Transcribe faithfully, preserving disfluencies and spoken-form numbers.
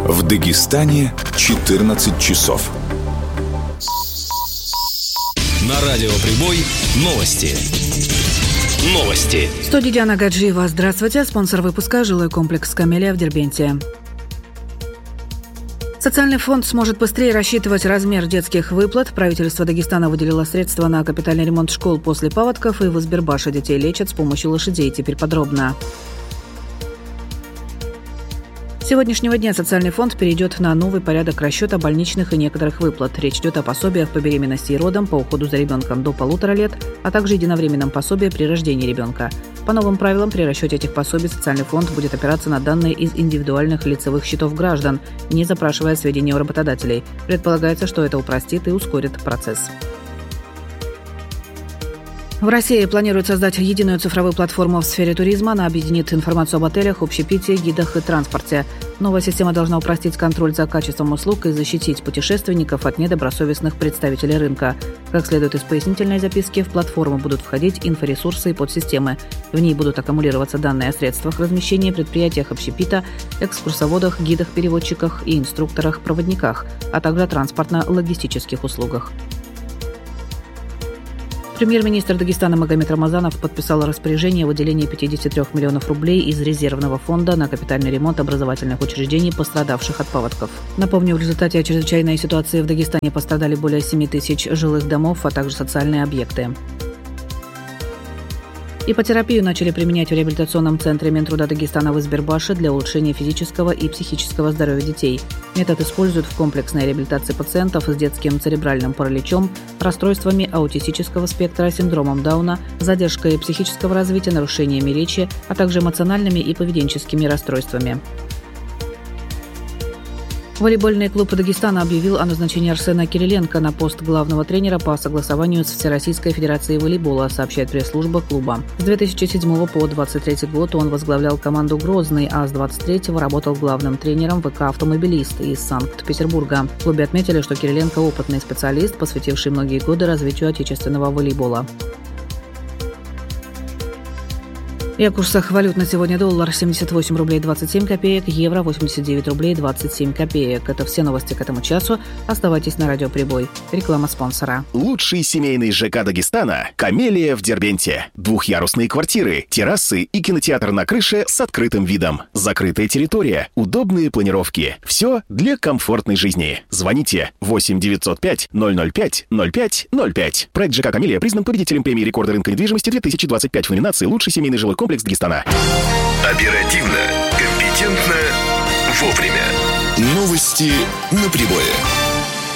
В Дагестане четырнадцать часов. На радио Прибой новости. Новости. В студии Диана Гаджиева. Здравствуйте. Спонсор выпуска — жилой комплекс «Камелия» в Дербенте. Социальный фонд сможет быстрее рассчитывать размер детских выплат. Правительство Дагестана выделило средства на капитальный ремонт школ после паводков, и в Избербаше детей лечат с помощью лошадей. Теперь подробно. С сегодняшнего дня социальный фонд перейдет на новый порядок расчета больничных и некоторых выплат. Речь идет о пособиях по беременности и родам, по уходу за ребенком до полутора лет, а также единовременном пособии при рождении ребенка. По новым правилам, при расчете этих пособий социальный фонд будет опираться на данные из индивидуальных лицевых счетов граждан, не запрашивая сведения у работодателей. Предполагается, что это упростит и ускорит процесс. В России планируют создать единую цифровую платформу в сфере туризма. Она объединит информацию об отелях, общепите, гидах и транспорте. Новая система должна упростить контроль за качеством услуг и защитить путешественников от недобросовестных представителей рынка. Как следует из пояснительной записки, в платформу будут входить инфоресурсы и подсистемы. В ней будут аккумулироваться данные о средствах размещения, предприятиях общепита, экскурсоводах, гидах-переводчиках и инструкторах-проводниках, а также о транспортно-логистических услугах. Премьер-министр Дагестана Магомед Рамазанов подписал распоряжение о выделении пятьдесят три миллионов рублей из резервного фонда на капитальный ремонт образовательных учреждений, пострадавших от паводков. Напомню, в результате чрезвычайной ситуации в Дагестане пострадали более семи тысяч жилых домов, а также социальные объекты. Ипотерапию начали применять в реабилитационном центре Минтруда Дагестана в Избербаше для улучшения физического и психического здоровья детей. Метод используют в комплексной реабилитации пациентов с детским церебральным параличом, расстройствами аутистического спектра, синдромом Дауна, задержкой психического развития, нарушениями речи, а также эмоциональными и поведенческими расстройствами. Волейбольный клуб Дагестана объявил о назначении Арсена Кириленко на пост главного тренера по согласованию с Всероссийской Федерацией волейбола, сообщает пресс-служба клуба. С две тысячи седьмого по двадцать третий год он возглавлял команду «Грозный», а с двадцать третьего работал главным тренером ВК «Автомобилист» из Санкт-Петербурга. В клубе отметили, что Кириленко – опытный специалист, посвятивший многие годы развитию отечественного волейбола. И о курсах валют на сегодня: доллар семьдесят восемь рублей двадцать семь копеек, евро восемьдесят девять рублей двадцать семь копеек. Это все новости к этому часу. Оставайтесь на радио Прибой. Реклама спонсора. Лучший семейный ЖК Дагестана — «Камелия» в Дербенте. Двухъярусные квартиры, террасы и кинотеатр на крыше с открытым видом. Закрытая территория, удобные планировки. Все для комфортной жизни. Звоните восемь девятьсот пять ноль ноль пять ноль пять ноль пять. Проект ЖК «Камелия» признан победителем премии рекорда рынка недвижимости две тысячи двадцать пять в номинации «Лучший семейный жилой комплекс Дагестана». Оперативно, компетентно, вовремя. Новости на Прибое.